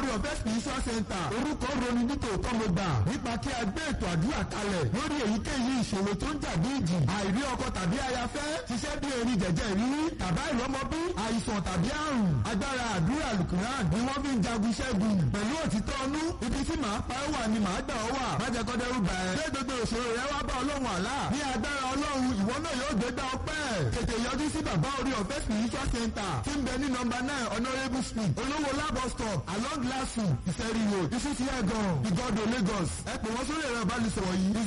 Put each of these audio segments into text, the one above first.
ọ̀fẹ́ spiritual center orúkọ roni nítòótọ́ mo gbà nípa kí a gbé ètò àdúrà kalẹ̀ lórí èyíkéyìí ìṣòro tó ń jà bí ìjì àìrí ọkọ tàbí ayafẹ́ ṣiṣẹ́ bí erin jẹ̀jẹ̀ rírí tàbá ìrọmọbí àìsàn tàbí àrùn agbára àdúrà alukuran ni wọ́n fi ń jagun ṣẹ́gun pẹ̀lú òtítọ́ ọnú ibi tí màá pa ẹ́ wà ni màá gbà ọ́ wà májẹ̀kọ́dẹ́rù bà ẹ́ ṣé gbogbo ìṣòro rẹ wá bá ọlọ́run àlá ní agbára ọlọ́run ìwọ náà yóò gbégbá ọpẹ́ tètè yọjú sí bàbá orí ọ̀fẹ́ spiritual center tí ń bẹ ní nọ́mbà 9 honourable street olówó labo stop along lasu ìfẹ́rí road ìṣúsí ẹ̀gàn ìgọ́dọ̀ lagos ẹ pè wọ́n sórí ẹ̀rọ ìbánisọ̀rọ̀ yìí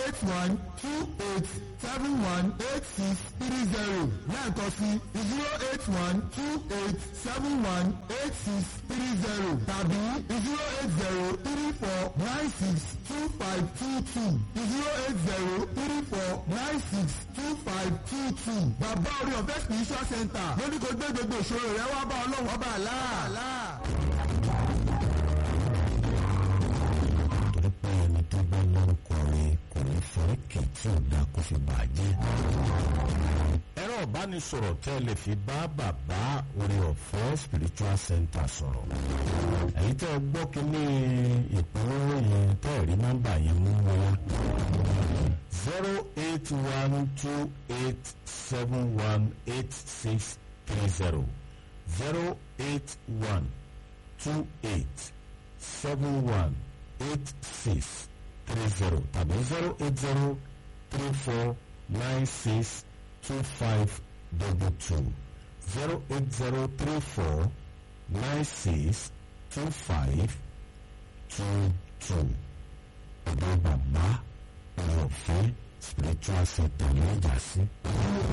08128718630 lẹ́ẹ̀kan sí 08128718630 tàbí 08034962522 bàbá orí ọ̀fẹ́ spiritual center lóní kò gbé gbogbo ìṣòro rẹ wá bá ọlọ́run ọba àlá. ẹni tó bá lórúkọ rẹ̀ kò ní fọ́ọ̀kì tí ò dá kó fi bàjẹ́. ẹ̀rọ ìbánisọ̀rọ̀ tẹ́ lè fi bá bàbá orí ọ̀fẹ́ spiritual center sọ̀rọ̀. èyí tẹ́ gbọ́ kínní ìpínlẹ̀ yẹn tẹ́ rí nọ́mbà yẹn mú wọ́n. 08128718630 08128718630 tàbí 08034962522 08034962522 ọ̀dọ̀ bàbá ọ̀rọ̀ ọ̀fẹ́ spiritual center ló ń jà sí.